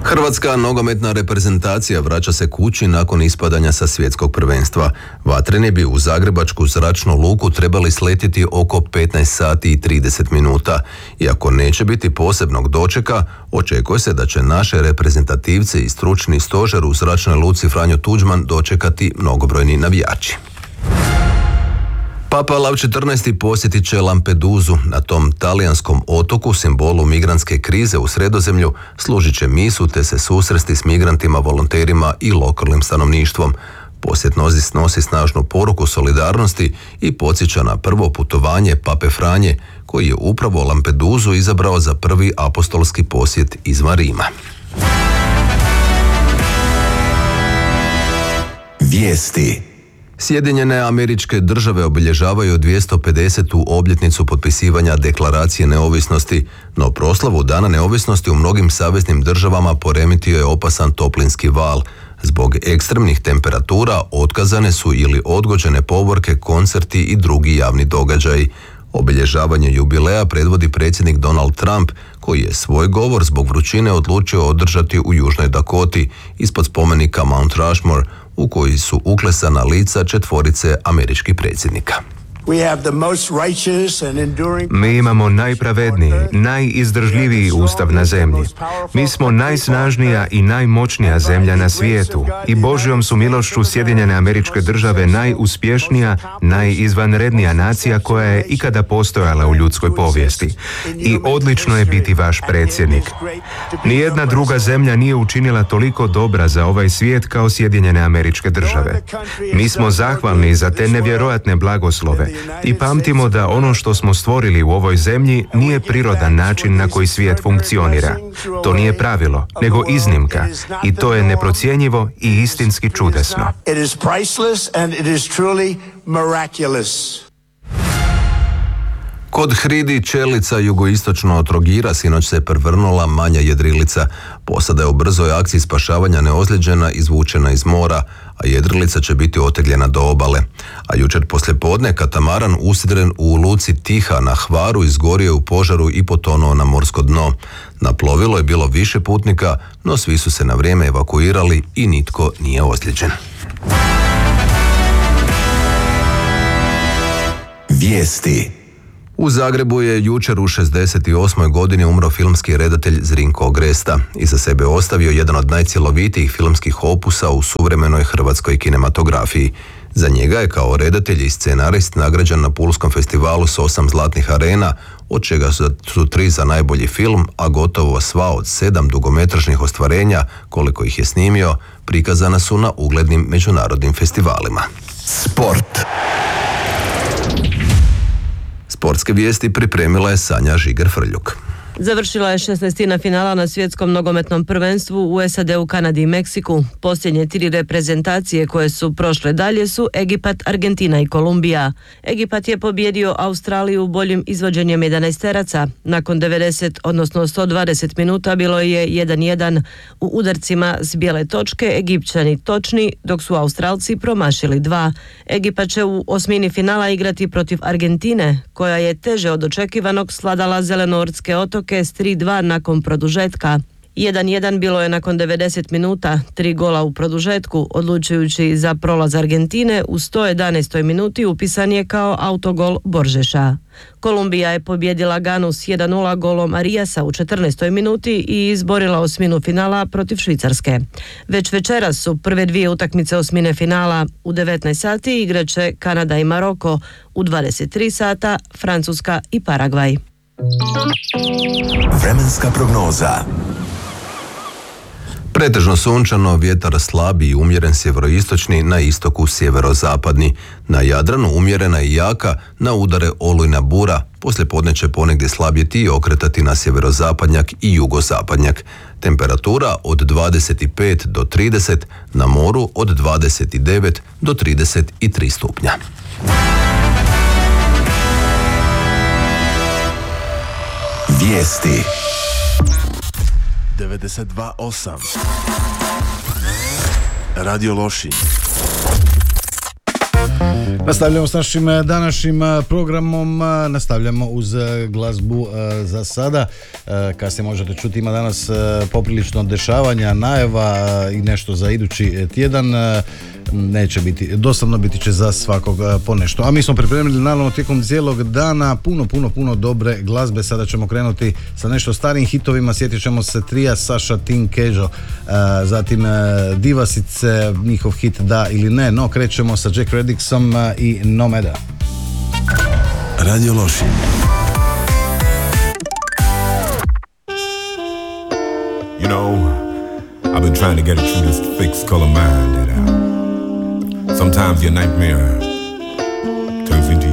Hrvatska nogometna reprezentacija vraća se kući nakon ispadanja sa svjetskog prvenstva. Vatreni bi u zagrebačku zračnu luku trebali sletjeti oko 15 sati i 30 minuta. Iako neće biti posebnog dočeka, očekuje se da će naše reprezentativce i stručni stožer u zračnoj luci Franjo Tuđman dočekati mnogobrojni navijači. Papa Lav XIV posjetit će Lampedusu. Na tom talijanskom otoku, simbolu migrantske krize u Sredozemlju, služit će misu te se susresti s migrantima, volonterima i lokalnim stanovništvom. Posjet nosi snažnu poruku solidarnosti i podsjeća na prvo putovanje Pape Franje, koji je upravo Lampedusu izabrao za prvi apostolski posjet izvan Rima. Vijesti. Sjedinjene Američke Države obilježavaju 250. obljetnicu potpisivanja Deklaracije neovisnosti, no proslavu Dana neovisnosti u mnogim saveznim državama poremetio je opasan toplinski val. Zbog ekstremnih temperatura otkazane su ili odgođene povorke, koncerti i drugi javni događaji. Obilježavanje jubileja predvodi predsjednik Donald Trump, koji je svoj govor zbog vrućine odlučio održati u Južnoj Dakoti, ispod spomenika Mount Rushmore, u koji su uklesana lica četvorice američkih predsjednika. Mi imamo najpravedniji, najizdržljiviji ustav na zemlji. Mi smo najsnažnija i najmoćnija zemlja na svijetu i Božjom su milošću Sjedinjene Američke Države najuspješnija, najizvanrednija nacija koja je ikada postojala u ljudskoj povijesti. I odlično je biti vaš predsjednik. Nijedna druga zemlja nije učinila toliko dobra za ovaj svijet kao Sjedinjene Američke Države. Mi smo zahvalni za te nevjerojatne blagoslove i pamtimo da ono što smo stvorili u ovoj zemlji nije prirodan način na koji svijet funkcionira. To nije pravilo, nego iznimka, i to je neprocjenjivo i istinski čudesno. Kod hridi čelica jugoistočno od Trogira sinoć se prevrnula manja jedrilica. Posada je u brzoj akciji spašavanja neozlijeđena izvučena iz mora, a jedrilica će biti otegljena do obale. A jučer poslijepodne katamaran usidren u luci Tiha na Hvaru izgorio u požaru i potonuo na morsko dno. Na plovilu je bilo više putnika, no svi su se na vrijeme evakuirali i nitko nije ozlijeđen. Vijesti. U Zagrebu je jučer u 68. godini umro filmski redatelj Zrinko Ogresta. Iza sebe ostavio jedan od najcjelovitijih filmskih opusa u suvremenoj hrvatskoj kinematografiji. Za njega je kao redatelj i scenarist nagrađen na Pulskom festivalu s 8 zlatnih arena, od čega su 3 za najbolji film, a gotovo sva od 7 dugometražnih ostvarenja, koliko ih je snimio, prikazana su na uglednim međunarodnim festivalima. Sport. Sportske vijesti pripremila je Sanja Žiger-Frljuk. Završila je 16. finala na svjetskom nogometnom prvenstvu u SAD-u, Kanadi i Meksiku. Posljednje 3 reprezentacije koje su prošle dalje su Egipat, Argentina i Kolumbija. Egipat je pobijedio Australiju boljim izvođenjem 11-teraca. Nakon 90, odnosno 120 minuta bilo je 1-1. U udarcima s bijele točke Egipćani točni, dok su Australci promašili 2. Egipat će u osmini finala igrati protiv Argentine, koja je teže od očekivanog sladala Zelenortske otoke s 3-2 nakon produžetka. 1-1 bilo je nakon 90 minuta, 3 gola u produžetku, odlučujući za prolaz Argentine u 111. minuti upisan je kao autogol Boržeša. Kolumbija je pobijedila Ganu s 1-0 golom Arijasa u 14. minuti i izborila osminu finala protiv Švicarske. Već večeras su prve 2 utakmice osmine finala. U 19 sati igraće Kanada i Maroko, u 23 sata Francuska i Paragvaj. Vremenska prognoza. Pretežno sunčano, vjetar slabi i umjeren sjeveroistočni, na istoku sjeverozapadni. Na Jadranu umjerena i jaka, na udare olujna bura. Poslijepodne će ponegdje slabjeti i okretati na sjeverozapadnjak i jugozapadnjak. Temperatura od 25 do 30, na moru od 29 do 33 stupnja. Vijesti. 92.8 Radio Lošinj. Nastavljamo s našim današnjim programom, nastavljamo uz glazbu za sada. Kasnije možete čuti, ima danas poprilično dešavanja, najava i nešto za idući tjedan. Neće biti, dosadno biti će za svakog po nešto. A mi smo pripremili naravno tijekom cijelog dana puno dobre glazbe. Sada ćemo krenuti sa nešto starijim hitovima. Sjetit ćemo se trija Saša Tin Kežo, zatim Divasice, njihov hit Da ili ne. No, krećemo sa Jack Reddixom i Nomada. Radio Lošinj. You know, I've been trying to get it through this fixed color mind that sometimes your nightmare turns into